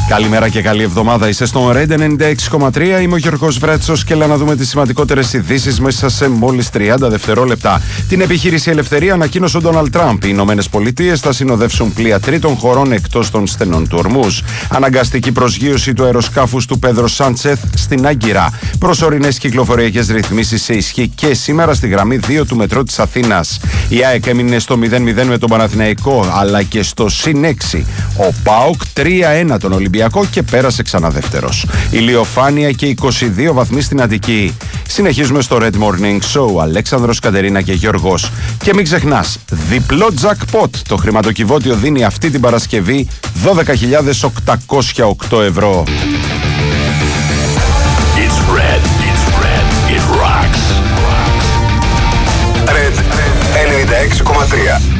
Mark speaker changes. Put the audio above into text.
Speaker 1: Καλημέρα και καλή εβδομάδα. Είστε στον Red 96,3. Είμαι ο Γιώργος Βρέτσος και έλα να δούμε τις σημαντικότερες ειδήσεις μέσα σε μόλις 30 δευτερόλεπτα. Την επιχείρηση Ελευθερία ανακοίνωσε ο Ντόναλντ Τραμπ. Οι Ηνωμένες Πολιτείες θα συνοδεύσουν πλοία τρίτων χωρών εκτός των στενών του Ορμούζ. Αναγκαστική προσγείωση του αεροσκάφους του Πέδρο Σάντσεθ στην Άγκυρα. Προσωρινές κυκλοφοριακές ρυθμίσεις σε ισχύ και σήμερα στη γραμμή 2 του μετρό της Αθήνας. Η ΑΕΚ έμεινε στο 0-0 με τον Παναθηναϊκό, αλλά και στο συν 6. Ο ΠΑΟΚ 3-1 τον Ολυμπιακό και πέρασε ξανά δεύτερος. Ηλιοφάνεια και 22 βαθμοί στην Αττική. Συνεχίζουμε στο Red Morning Show. Αλέξανδρος, Κατερίνα και Γιώργος. Και μην ξεχνάς, διπλό jackpot. Το χρηματοκιβώτιο δίνει αυτή την Παρασκευή 12.808 ευρώ.
Speaker 2: It's red. It's red. It rocks. Red 96,3.